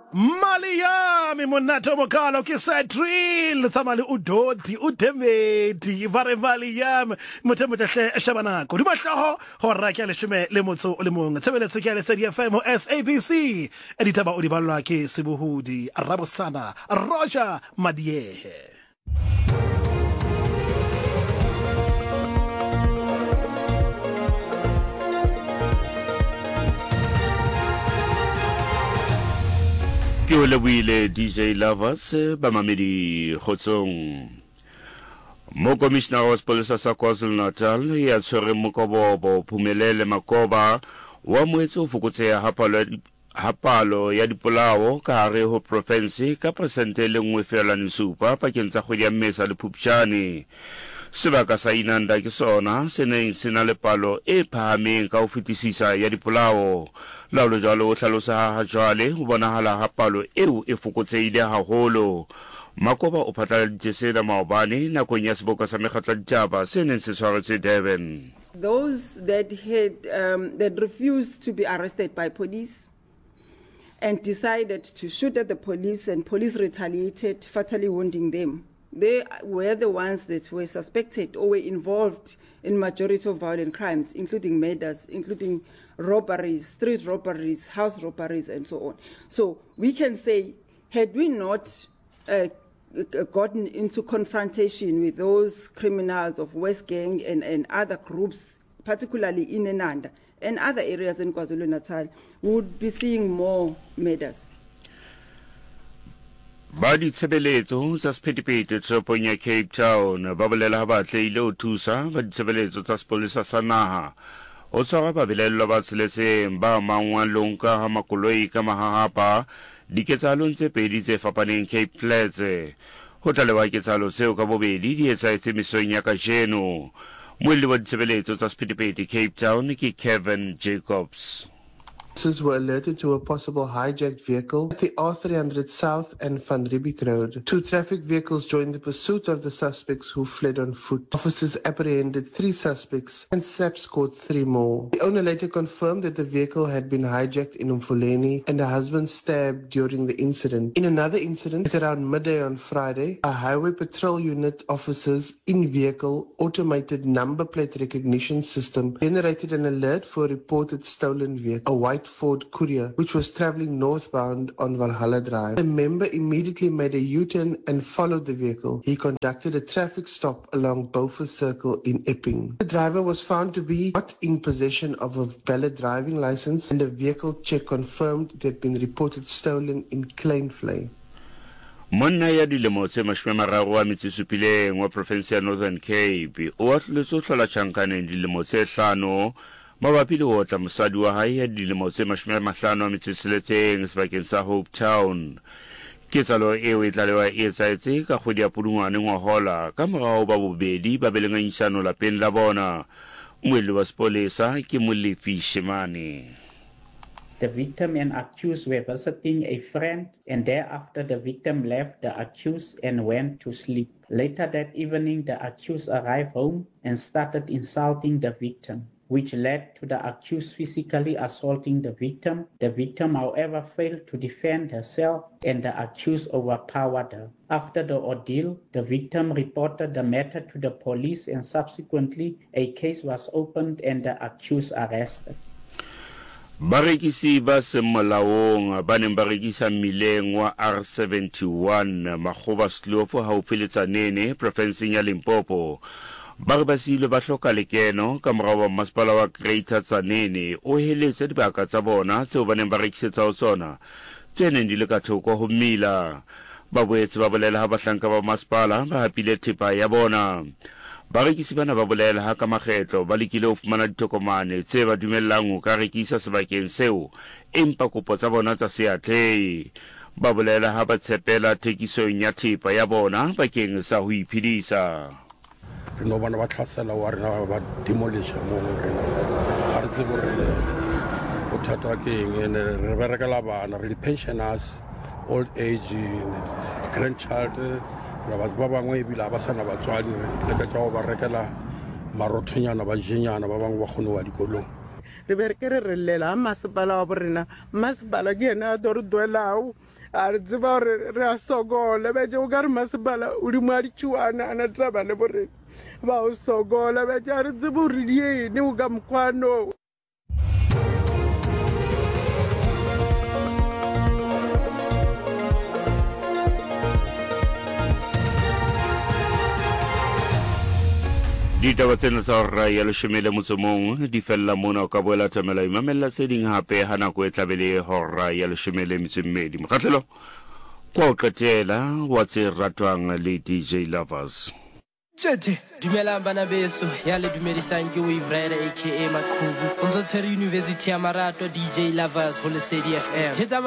Malia mimunato mokalo ke sa drill tsamale udodi udemedi vare Malia motemotehle shabana go di matlaho hora ke leshome le motso le mong tshebeletso ke le FM SABC editaba o di balwa ke Sibuhudi Rabosana Roger Madiehe. Ke o lebohile DJ Lovers ba mamedi kgotsong. Mo Commissioner wa Sepolesa sa KwaZulu-Natal ya tshwere Mokobobo Phumelele Makoba wa moetso fokotseha hapalo ya dipolao ka hare ho province ka persente le nngwe fela ni supa pakeng tsa kgwedi ya Mmesa le Phupjane. Sebaka sa Inanda ke sona se neng se na le palo e phahameng ka ho fetisisa ya dipolao. Laolo jalo o tlhalosa ha jwale ho bonahala ha palo eo e fokotseile haholo. Makoba o phatlaladitse sena maobane nakong ya seboka sa mekgatlo ditaba se neng se tshwaretse Durban. Those that refused to be arrested by police and decided to shoot at the police, and police retaliated, fatally wounding them. They were the ones that were suspected or were involved in majority of violent crimes, including murders, including robberies, street robberies, house robberies, and so on. So we can say, had we not gotten into confrontation with those criminals of West Gang and other groups, particularly in Inanda and other areas in KwaZulu-Natal, we would be seeing more murders. Ba ditshebeletso tsa sephethephethe toropong ya Cape Town ba bolela ha ba tleile ho thusa ba ditshebeletso tsa sepolesa sa naha o tshwara ba belellwa ba tseletseng ba mangwalong ka ha makoloi ka mahahapa diketsalong tse pedi tse fapaneng Cape Flats ho tlalewa ketsalo seo ka bobedi di etsahetse mesong ya kajeno. Moelli wa ditshebeletso tsa sephethephethe Cape Town ke Kevin Jacobs. Officers were alerted to a possible hijacked vehicle at the R300 South and Van Riebeeck Road. 2 traffic vehicles joined the pursuit of the suspects who fled on foot. Officers apprehended 3 suspects and SAPS caught 3 more. The owner later confirmed that the vehicle had been hijacked in Umfuleni and her husband stabbed during the incident. In another incident, at around midday on Friday, a highway patrol unit officers in-vehicle automated number plate recognition system generated an alert for a reported stolen vehicle, a white Ford Courier, which was traveling northbound on Valhalla Drive. The member immediately made a U-turn and followed the vehicle. He conducted a traffic stop along Beaufort Circle in Epping. The driver was found to be not in possession of a valid driving license, and a vehicle check confirmed it had been reported stolen in Kleinvlei. Monna ya dilemo tse 37 wa province ya Northern Cape o atletse ho hlola tjhankaneng dilemo tse 5 mabapi le ho tla mosadi wa hae ya dilemo tse 56 sebakeng sa Hope Town. Ketsalo eo e tlalewa e etsahetse ka kgwedi ya Pudungwane ngwahola ka morao ba bobedi ba belengangisano lapeng la bona. Moelli wa sepolesa ke Molefi Shimane. The victim and accused were visiting a friend, and thereafter the victim left the accused and went to sleep. Later that evening, the accused arrived home and started insulting the victim, which led to the accused physically assaulting the victim. The victim, however, failed to defend herself, and the accused overpowered her. After the ordeal, the victim reported the matter to the police, and subsequently a case was opened and the accused arrested. Barekisi ba semolaong ba neng ba rekisa mmileng wa R71 Makgoba Slovo haufi le Tsanene provinseng ya Limpopo ba re ba sile ba hloka lekeno ka morao wa masepala wa Greater Tsanene o heletse dibaka tsa bona tseo ba neng ba rekisetsa ho tsona tse neng di le ka thoko ho mmila. Ba boetse ba bolela ha bahlanka ba masepala ba hapile thepa ya bona. Barekisi bana ba bolela ha ka makgetlo ba lekile ho fumana ditokomane tse ba dumellang ho ka rekisa sebakeng seo empa kopo tsa bona tsa se atlehe. Ba bolela ha ba tshepela thekisong ya thepa ya bona bakeng sa ho iphedisa. Re no bana ba tlhasela wa rena ba demolish mo rena fela ha re tsebo re o thata ke eng re berekela bana re pensioners, old age, grandchild, ba bangwe ebile ba sana batswadi le ka tšao ba rekela marothonyana ba jenyana ba bangwe ba kgone wa dikolong. Re berekere re llela masepala wa borena masepala ke ena a tlo re duelago a re tseba gore re a sokola betse o ka re masepala o di mo a ditšhuana a na taba le borena ba o sokola betse a re tsebe gore di ene o ka mokgwano. ditaba tsena tsa hora ya 11 di fella mona o ka boela tsamela imamela se ding hape ha nako e tlabele hora ya 12 mokgatlelo kwa o qetela wa tse ratwang le DJ Lovers. Tjhe dumelang bana beso ya le dumedisang ke Weavrela aka Maqhubu o ntse tshwere University ya Marato DJ Lovers ho Lesedi FM.